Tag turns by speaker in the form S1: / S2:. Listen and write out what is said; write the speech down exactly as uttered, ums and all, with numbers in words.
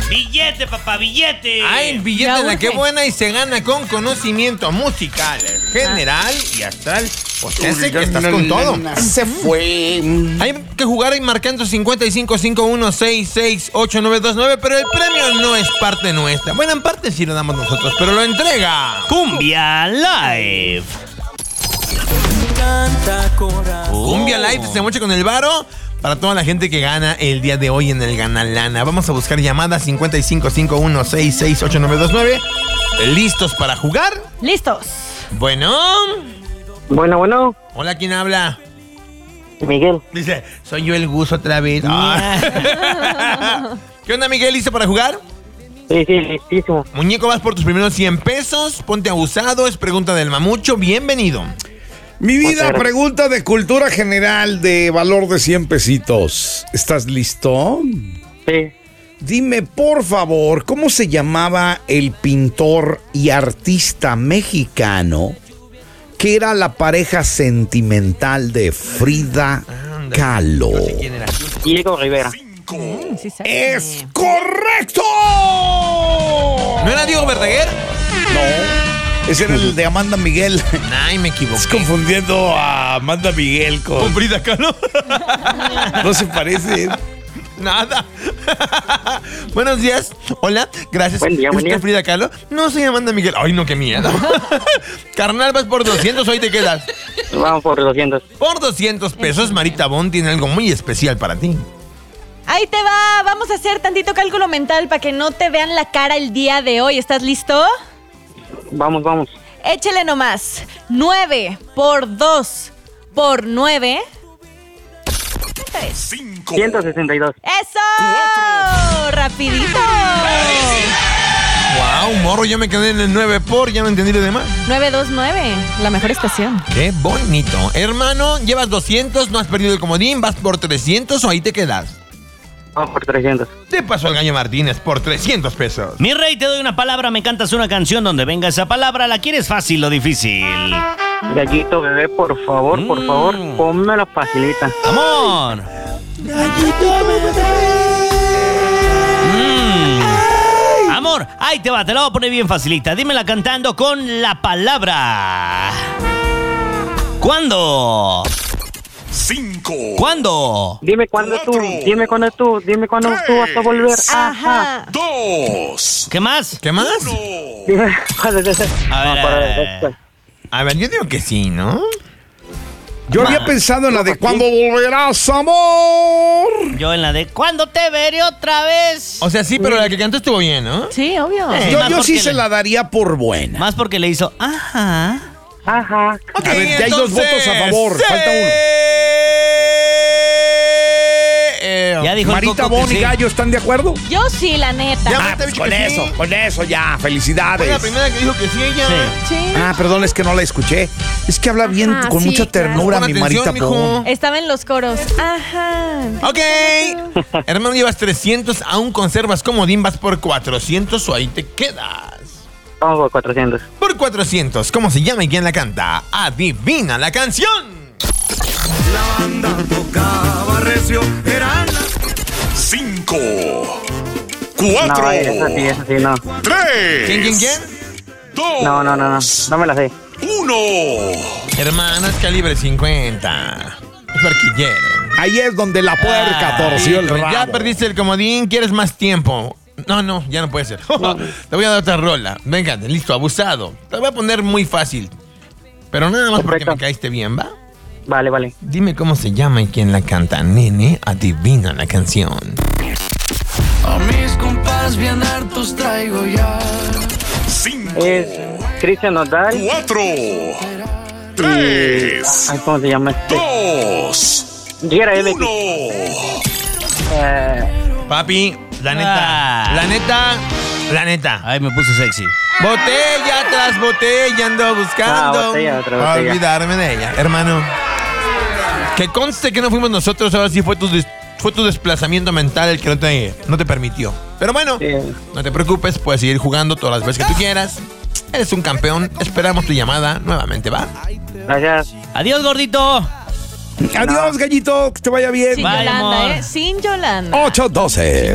S1: Billete, papá, billete.
S2: Ay, billete en la que buena y se gana con conocimiento musical, general y astral. O sea, sé que estás con todo.
S3: Se fue.
S2: Hay que jugar y marcando cincuenta y cinco, cincuenta y uno, sesenta y seis, ochenta y nueve veintinueve, pero el premio no es parte nuestra. Bueno, en parte sí lo damos nosotros, pero lo entrega
S1: Cumbia Live.
S2: Cumbia Live se mocha con el varo para toda la gente que gana el día de hoy en el Ganalana. Vamos a buscar llamadas cincuenta y cinco, cincuenta y uno, sesenta y seis, ochenta y nueve veintinueve. ¿Listos para jugar?
S4: Listos.
S2: Bueno.
S5: Bueno, bueno.
S2: Hola, ¿quién habla?
S5: Miguel.
S2: Dice, soy yo el Gus otra vez. Ah. ¿Qué onda, Miguel? ¿Listo para jugar?
S5: Sí, sí, listísimo.
S2: Muñeco, vas por tus primeros cien pesos. Ponte abusado, es pregunta del mamucho. Bienvenido.
S3: Mi vida, pregunta de cultura general de valor de cien pesitos. ¿Estás listo?
S5: Sí.
S3: Dime, por favor, ¿cómo se llamaba el pintor y artista mexicano que era la pareja sentimental de Frida Kahlo?
S5: Diego Rivera.
S4: Mm, sí sabe.
S3: ¡Es correcto!
S2: ¿No era Diego Verdaguer?
S3: No. Ese era el de Amanda Miguel.
S2: Ay, me equivoqué.
S3: Estás confundiendo a Amanda Miguel con...
S2: ¿Con Frida Kahlo?
S3: No se parece.
S2: Nada. Buenos días. Hola, gracias.
S5: Buen día,
S2: ¿Es
S5: buen
S2: usted
S5: día.
S2: Frida Kahlo? No, soy Amanda Miguel. Ay, no, qué miedo. Carnal, vas por doscientos, hoy te quedas.
S5: Vamos por doscientos.
S2: Por doscientos pesos, Marita Bon tiene algo muy especial para ti.
S4: Ahí te va. Vamos a hacer tantito cálculo mental para que no te vean la cara el día de hoy. ¿Estás listo?
S5: Vamos, vamos.
S4: Échele nomás. nueve por dos por nueve. ¿Cuánto es?
S5: ciento sesenta y dos.
S4: ¡Eso! ¡Rapidito!
S2: Wow, morro, yo me quedé en el nueve por, ya no entendí lo demás.
S4: nueve dos nueve, la mejor estación.
S2: Qué bonito. Hermano, llevas doscientos, no has perdido el comodín, vas por trescientos o ahí te quedas.
S5: Vamos por trescientos.
S2: Te pasó el Gallo Martínez por trescientos pesos.
S1: Mi rey, te doy una palabra, me cantas una canción donde venga esa palabra. ¿La quieres fácil o difícil?
S5: Gallito bebé, por favor, por
S1: Mm.
S5: favor, pónmela facilita.
S1: ¡Amor! Mm. Amor, ahí te va, te la voy a poner bien facilita. Dímela cantando con la palabra. ¿Cuándo?
S6: Cinco.
S1: ¿Cuándo?
S5: Dime cuándo tú, dime cuándo tú, dime cuándo tú vas a volver. Ajá.
S4: Ajá.
S6: Dos.
S1: ¿Qué más?
S2: ¿Qué más?
S5: Dime cuándo te...
S1: A ver,
S5: No,
S1: a
S5: para
S1: ver,
S5: ver, después.
S2: A ver, yo digo que sí, ¿no?
S3: Yo había pensado en la de ¿cuándo volverás, amor?
S1: Yo en la de ¿cuándo te veré otra vez?
S2: O sea, sí, pero la que cantó estuvo bien, ¿no?
S4: Sí, obvio.
S1: Sí.
S3: Yo,
S1: más
S3: yo sí
S1: porque
S3: se
S1: le-
S3: la daría por buena.
S1: Más porque le hizo ajá.
S5: Ajá.
S2: Ok,
S3: A ver, ya hay dos
S2: entonces,
S3: votos a favor,
S2: sí.
S3: falta uno.
S2: Eh,
S1: Ya dijo el
S3: Marita
S1: Coco que
S3: Bon y
S1: sí.
S3: Gallo, ¿están de acuerdo?
S4: Yo sí, la neta.
S2: Ya.
S3: Ah, pues con eso, con eso ya,
S2: Fue
S3: felicidades.
S2: la primera que dijo que sí, ella.
S1: Sí.
S4: Sí.
S3: Ah, perdón, es que no la escuché. Es que habla bien,
S4: Ajá,
S3: con
S4: sí,
S3: mucha
S4: claro.
S3: ternura,
S2: Pon
S3: mi
S2: atención,
S3: Marita
S2: mijo.
S3: Bon.
S4: Estaba en los coros. Ajá.
S2: Ok. Hermano, llevas trescientos, aún conservas comodín, vas por cuatrocientos o ahí te quedas.
S5: Vamos por cuatrocientos.
S2: Por cuatrocientos, ¿cómo se llama y quién la canta? Adivina la canción.
S6: La banda tocaba recio. Eran las cinco. Cuatro.
S5: No, esa sí, esa sí, no.
S6: Tres.
S2: ¿Quién, quién, quién?
S6: Dos.
S5: No, no, no, no. No me la sé.
S6: Uno.
S2: Hermano, es calibre cincuenta. Es barquillero.
S3: Ahí es donde la puerca torció el
S2: Hijo,
S3: rabo.
S2: ya perdiste el comodín, ¿quieres más tiempo? No, no, ya no puede ser. Te voy a dar otra rola. Venga, listo, abusado. Te voy a poner muy fácil. Pero nada más porque
S5: Perfecto.
S2: me caíste bien, ¿va?
S5: Vale, vale.
S2: Dime cómo se llama y quién la canta. Nene, adivina la canción.
S7: A mis compas bien hartos traigo ya.
S6: Cinco.
S5: Es Cristian Nodal.
S6: Cuatro. Tres.
S5: Ay, ¿cómo se llama este?
S6: Dos.
S5: Riera L X.
S6: Uno.
S5: Eh,
S2: Papi, la neta,
S1: Ah.
S2: la neta, la neta.
S1: Ay, me puse sexy.
S2: Botella tras botella ando buscando
S5: Ah, botella tras
S2: a
S5: botella.
S2: olvidarme de ella. Hermano, que conste que no fuimos nosotros, ahora sí fue tu, des- fue tu desplazamiento mental el que no te, no te permitió. Pero bueno,
S5: Sí.
S2: no te preocupes, puedes seguir jugando todas las veces que tú quieras. Eres un campeón, esperamos tu llamada nuevamente, ¿va?
S5: Gracias.
S1: Adiós, gordito.
S3: Adiós, Gallito, que te vaya bien.
S4: Sin
S1: Bye,
S4: Yolanda,
S1: amor.
S4: ¿eh? Sin Yolanda.
S3: ocho doce.